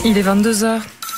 Il est 22h.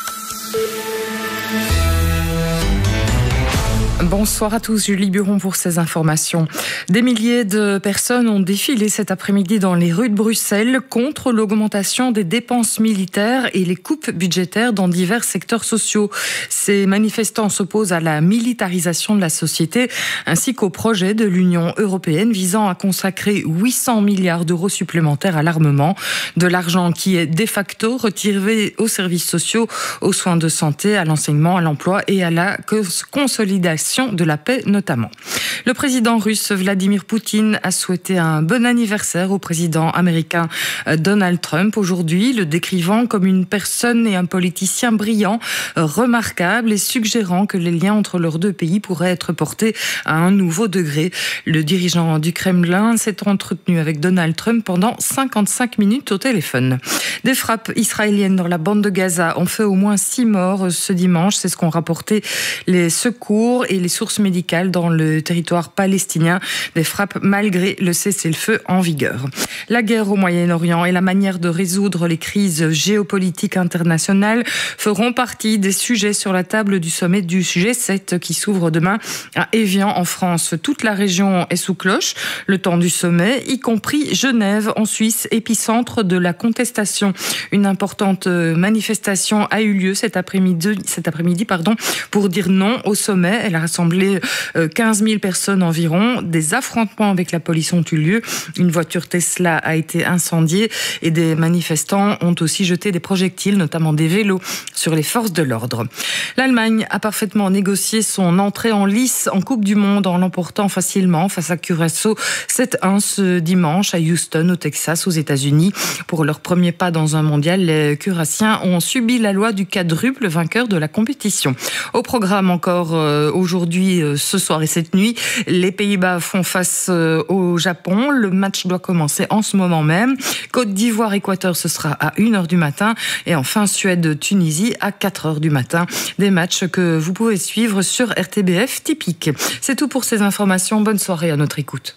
Bonsoir à tous, Julie Buron pour ces informations. Des milliers de personnes ont défilé cet après-midi dans les rues de Bruxelles contre l'augmentation des dépenses militaires et les coupes budgétaires dans divers secteurs sociaux. Ces manifestants s'opposent à la militarisation de la société ainsi qu'au projet de l'Union européenne visant à consacrer 800 milliards d'euros supplémentaires à l'armement, de l'argent qui est de facto retiré aux services sociaux, aux soins de santé, à l'enseignement, à l'emploi et à la consolidation de la paix notamment. Le président russe Vladimir Poutine a souhaité un bon anniversaire au président américain Donald Trump aujourd'hui, le décrivant comme une personne et un politicien brillant, remarquable et suggérant que les liens entre leurs deux pays pourraient être portés à un nouveau degré. Le dirigeant du Kremlin s'est entretenu avec Donald Trump pendant 55 minutes au téléphone. Des frappes israéliennes dans la bande de Gaza ont fait au moins 6 morts ce dimanche, c'est ce qu'ont rapporté les secours et les sources médicales dans le territoire palestinien, des frappes malgré le cessez-le-feu en vigueur. La guerre au Moyen-Orient et la manière de résoudre les crises géopolitiques internationales feront partie des sujets sur la table du sommet du G7 qui s'ouvre demain à Évian en France. Toute la région est sous cloche le temps du sommet, y compris Genève en Suisse, épicentre de la contestation. Une importante manifestation a eu lieu cet après-midi pour dire non au sommet. Elle a rassemblé 15 000 personnes environ. Des affrontements avec la police ont eu lieu. Une voiture Tesla a été incendiée et des manifestants ont aussi jeté des projectiles, notamment des vélos, sur les forces de l'ordre. L'Allemagne a parfaitement négocié son entrée en lice en Coupe du Monde en l'emportant facilement face à Curaçao 7-1 ce dimanche à Houston, au Texas, aux États-Unis. Pour leur premier pas dans un mondial, les Curassiens ont subi la loi du quadruple vainqueur de la compétition. Au programme encore aujourd'hui, ce soir et cette nuit, les Pays-Bas font face au Japon. Le match doit commencer en ce moment même. Côte d'Ivoire-Équateur, ce sera à 1h du matin. Et enfin, Suède-Tunisie à 4h du matin. Des matchs que vous pouvez suivre sur RTBF Typique. C'est tout pour ces informations. Bonne soirée à notre écoute.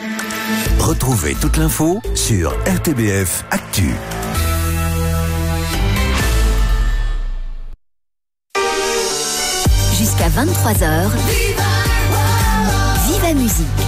Retrouvez toute l'info sur RTBF Actu. Jusqu'à 23h, Viva Musique.